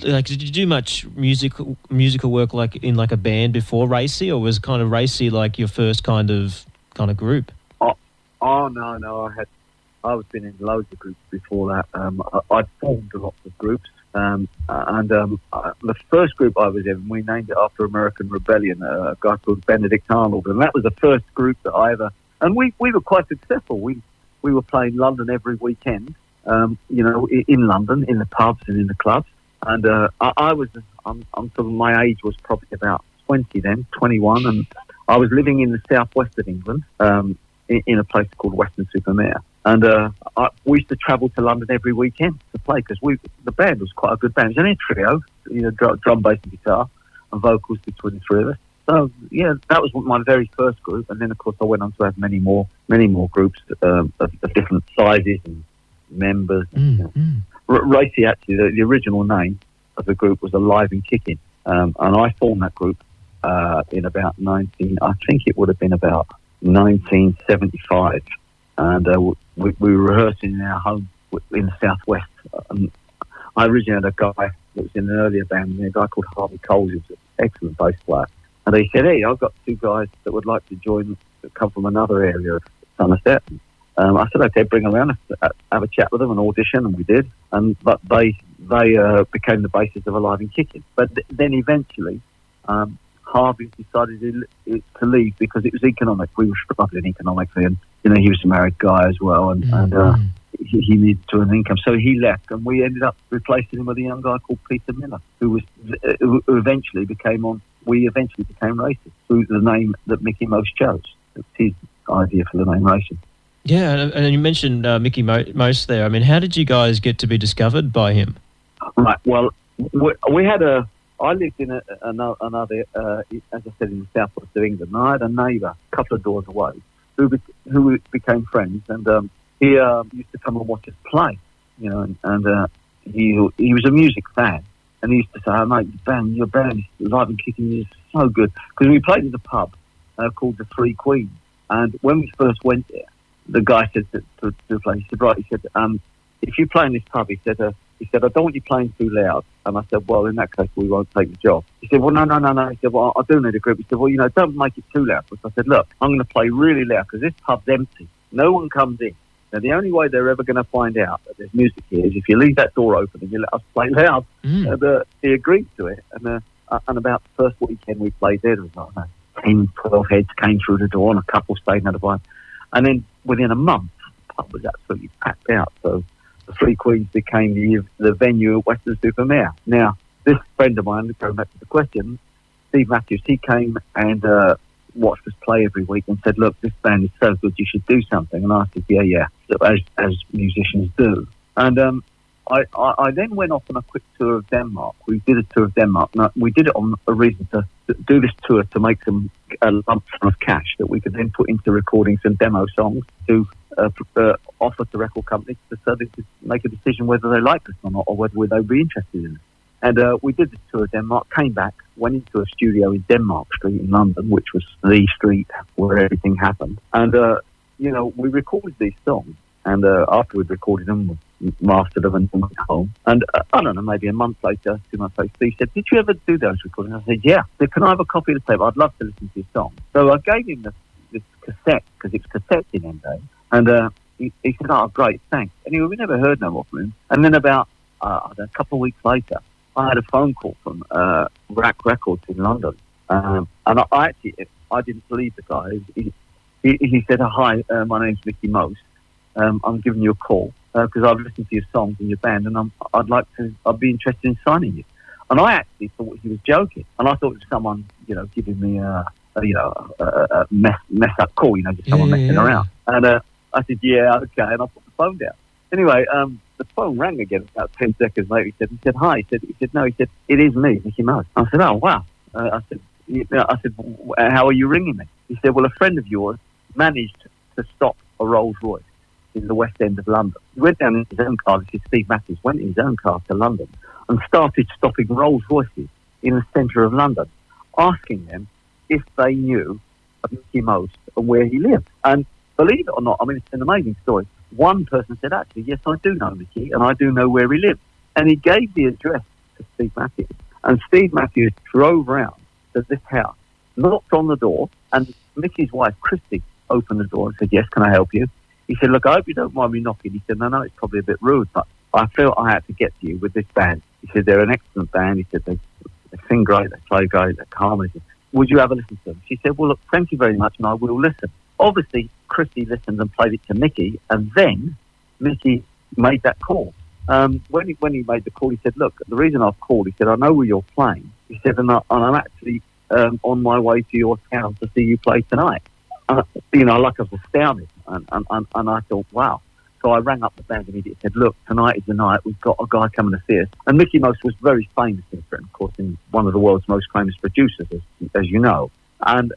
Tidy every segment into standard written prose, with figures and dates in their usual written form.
like, did you do much musical work like in like a band before Racy, or was kind of Racy like your first kind of group? Oh no, I've been in loads of groups before that. I'd formed lots of groups, and the first group I was in, we named it after American Rebellion, a guy called Benedict Arnold, and that was the first group that I ever. And we were quite successful. We were playing London every weekend, in London, in the pubs and in the clubs. And I'm sort of, my age was probably about 20 then, 21, and I was living in the southwest of England, in a place called Weston-super-Mare. And we used to travel to London every weekend to play, because the band was quite a good band. It was only a trio, drum, bass and guitar, and vocals between the three of us. So, yeah, that was my very first group. And then, of course, I went on to have many more groups of different sizes and members. Racy, actually, the original name of the group was Alive and Kicking. And I formed that group in about I think it would have been about 1975. And we were rehearsing in our home in the southwest. I originally had a guy that was in an earlier band, a guy called Harvey Coles, who was an excellent bass player. And he said, "Hey, I've got two guys that would like to join, that come from another area of Somerset." I said, "Okay, bring them around, have a chat with them and audition," and we did. But they became the basis of Alive and Kicking. But then eventually, Harvey decided to leave because it was economic. We were struggling economically, and he was a married guy as well, and he needed to earn income, so he left, and we ended up replacing him with a young guy called Peter Miller, who eventually became Racy, through the name that Mickey Most chose. It's his idea for the name Racy. Yeah, and you mentioned Mickey Most there. I mean, how did you guys get to be discovered by him? Right. Well, I lived in another, as I said, in the southwest of England. And I had a neighbour a couple of doors away who became friends, and he used to come and watch us play, and he was a music fan, and he used to say, "Oh, mate, your band is Alive and Kicking is so good," because we played at a pub called the Three Queens, and when we first went there, the guy said to the place, he said, "Right," he said, "if you play in this pub," he said, "I don't want you playing too loud." And I said, "Well, in that case, we won't take the job." He said, "Well, no." He said, "Well, I do need a group." He said, "Well, don't make it too loud." Because I said, "Look, I'm going to play really loud because this pub's empty. No one comes in. Now, the only way they're ever going to find out that there's music here is if you leave that door open and you let us play loud." And he agreed to it. And about the first weekend we played there, there was like 10, 12 heads came through the door and a couple stayed another one. And then within a month, the pub was absolutely packed out. So the Three Queens became the venue at Weston-super-Mare. Now, this friend of mine, going back to the question, Steve Matthews, he came and watched us play every week and said, "Look, this band is so good, you should do something." And I said, yeah, as musicians do. And I then went off on a quick tour of Denmark. We did a tour of Denmark. Now, we did it on a reason to do this tour to make a lump sum of cash that we could then put into recording some demo songs to offer to record companies so they could make a decision whether they liked us or not, or whether they'd be interested in us. And we did this tour of Denmark, came back, went into a studio in Denmark Street in London, which was the street where everything happened. And, we recorded these songs. And after we'd recorded them, we mastered them and went home. And I don't know, maybe a month later, 2 months later, he said, "Did you ever do those recordings?" I said, "Yeah." He said, "Can I have a copy of the tape? I'd love to listen to your song." So I gave him this cassette, because it's cassettes in them days. And he said, "Oh, great, thanks." Anyway, we never heard no more from him. And then about a couple of weeks later, I had a phone call from Rack Records in London. And I didn't believe the guy. He said, "Hi, my name's Mickey Most. I'm giving you a call because I've listened to your songs in your band, and I'd be interested in signing you." And I actually thought he was joking, and I thought it was someone, giving me a mess up call, just someone messing around. And I said, "Yeah, okay," and I put the phone down. Anyway, the phone rang again about 10 seconds later. He said, "Hi." He said, "No." He said, "It is me, Mickey Most." I said, "Oh, wow." I said, "How are you ringing me?" He said, "Well, a friend of yours managed to stop a Rolls Royce in the West End of London. He went down in his own car." This is Steve Matthews. Went in his own car to London and started stopping Rolls Royces in the centre of London, asking them if they knew of Mickey Most and where he lived. And believe it or not, I mean, it's an amazing story. One person said, "Actually, yes, I do know Mickey, and I do know where he lives." And he gave the address to Steve Matthews. And Steve Matthews drove round to this house, knocked on the door, and Mickey's wife, Christy, opened the door and said, "Yes, can I help you?" He said, "Look, I hope you don't mind me knocking." He said, "No, it's probably a bit rude, but I felt I had to get to you with this band." He said, "They're an excellent band." He said, they sing great, they play great, they're calm. Would you ever listen to them?" She said, "Well, look, thank you very much, and I will listen." Obviously, Christy listened and played it to Mickey, and then Mickey made that call. When he made the call, he said, "Look, the reason I've called," he said, "I know where you're playing." He said, and I'm actually on my way to your town to see you play tonight." Like I was astounded, and I thought, wow. So I rang up the band immediately and said, "Look, tonight is the night. We've got a guy coming to see us." And Mickey Most was very famous in Britain, of course, in one of the world's most famous producers, as you know. And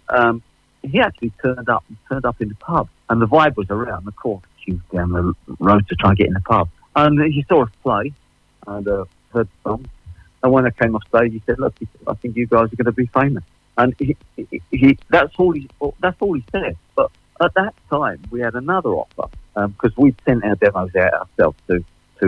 he actually turned up in the pub, and the vibe was around. Of course, queued down the road to try and get in the pub. And he saw us play and heard the song. And when I came off stage, he said, "Look, I think you guys are going to be famous." And that's all he said. But at that time, we had another offer because we'd sent our demos out ourselves to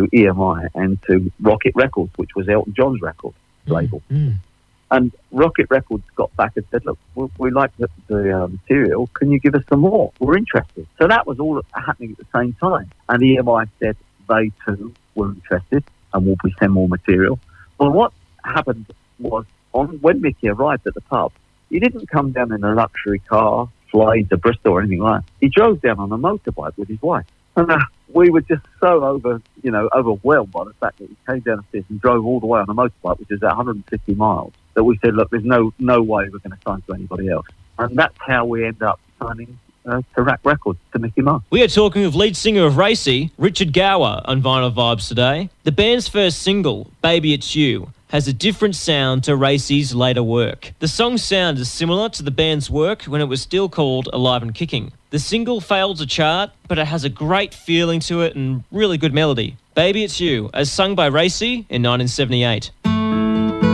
EMI and to Rocket Records, which was Elton John's record label. Mm. And Rocket Records got back and said, "Look, we like the material. Can you give us some more? We're interested." So that was all happening at the same time. And EMI said they too were interested and will be send more material. Well, what happened was when Mickey arrived at the pub, he didn't come down in a luxury car, fly to Bristol or anything like that. He drove down on a motorbike with his wife. And we were just so overwhelmed by the fact that he came downstairs and drove all the way on a motorbike, which is 150 miles, that we said, "Look, there's no way we're going to sign to anybody else." And that's how we end up signing to Rack Records, to Mickey Most. We are talking with lead singer of Racy, Richard Gower, on Vinyl Vibes today. The band's first single, Baby It's You, has a different sound to Racy's later work. The song's sound is similar to the band's work when it was still called Alive and Kicking. The single failed to chart, but it has a great feeling to it and really good melody. Baby It's You, as sung by Racy in 1978.